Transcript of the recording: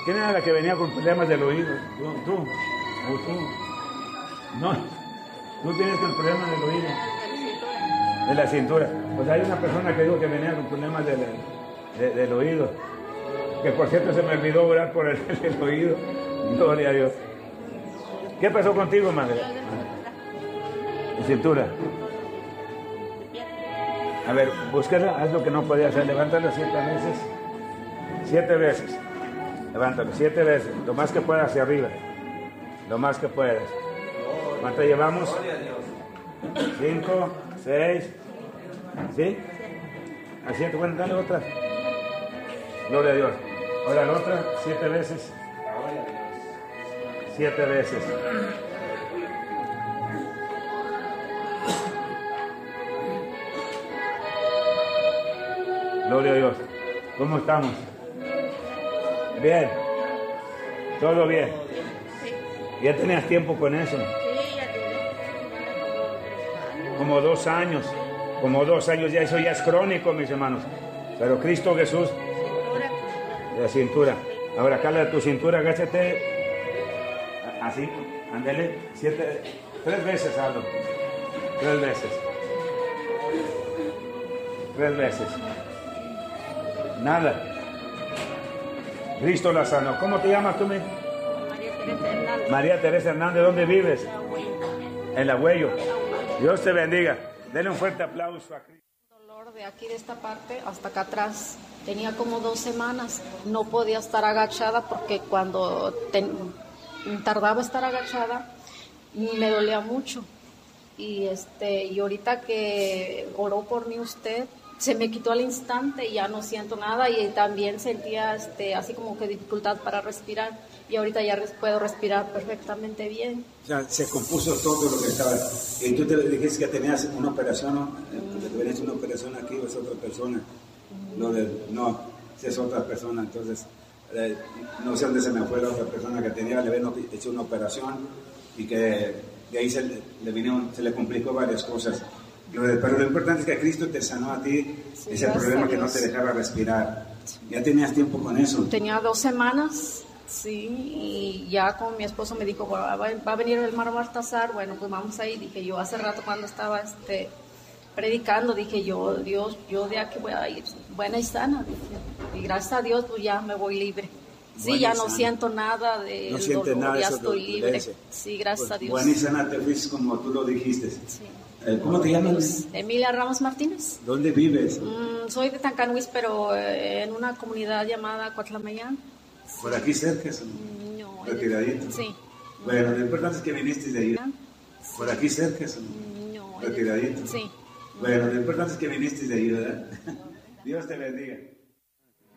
¿Quién era la que venía con problemas del oído? ¿Tú? ¿O tú? No, tú tienes el problema del oído. De la cintura. Pues hay una persona que dijo que venía con problemas del oído. Que por cierto se me olvidó orar por el oído. Gloria a Dios. ¿Qué pasó contigo, madre? De cintura. A ver, búscala, haz lo que no podía hacer. Levántalo 7 veces. 7 veces. Levántalo 7 veces. Lo más que puedas hacia arriba. Lo más que puedas. ¿Cuánto llevamos? 5, 6. ¿Sí? A 7. Bueno, dale otra. Gloria a Dios. Ahora la otra, 7 veces. 7 veces. Gloria a Dios. ¿Cómo estamos? Bien. ¿Todo bien? ¿Ya tenías tiempo con eso? Como 2 años. Como 2 años ya, eso ya es crónico, mis hermanos. Pero Cristo Jesús, de la cintura. Ahora, cala tu cintura, agáchate. Así, ándale. 3 veces, hazlo. 3 veces. 3 veces. Nada. Cristo la sanó. ¿Cómo te llamas tú, María Teresa Hernández. María Teresa Hernández, ¿dónde vives? En La Huello. Dios te bendiga. Denle un fuerte aplauso a Cristo. Dolor de aquí de esta parte hasta acá atrás. Tenía como 2 semanas. No podía estar agachada porque cuando tardaba estar agachada me dolía mucho. Y ahorita que oró por mí usted, se me quitó al instante y ya no siento nada, y también sentía así como que dificultad para respirar, y ahorita ya puedo respirar perfectamente bien. O sea, se compuso todo lo que estaba. Y tú te dijiste que tenías una operación, ¿no? Que tenías una operación aquí, o es otra persona. No, si es otra persona, entonces no sé dónde se me fue la otra persona que tenía, le habían hecho una operación y que de ahí se le complicó varias cosas. Pero lo importante es que Cristo te sanó a ti, sí, ese problema que no te dejaba respirar. ¿Ya tenías tiempo con eso? Tenía 2 semanas, sí, y ya con mi esposo me dijo, va a venir el hermano Baltasar, bueno, pues vamos ahí. Dije yo, hace rato cuando estaba predicando, dije yo, Dios, yo de aquí voy a ir buena y sana, dije, y gracias a Dios pues ya me voy libre. Sí, buena ya no siento nada del dolor, nada, ya estoy libre. Sí, gracias a Dios. Buena y sana te fuiste como tú lo dijiste. Sí. ¿Cómo te llamas? Emilia Ramos Martínez. ¿Dónde vives? Soy de Tancanhuiz, pero en una comunidad llamada Coatlamayán. Sí. ¿Por aquí cerca? No. ¿Retiradito? Sí. Bueno, lo importante es que viniste de ahí. Sí. ¿Por aquí cerca? No. ¿Retiradito? Sí. Bueno, lo importante es que viniste de ahí, ¿verdad? Dios te bendiga.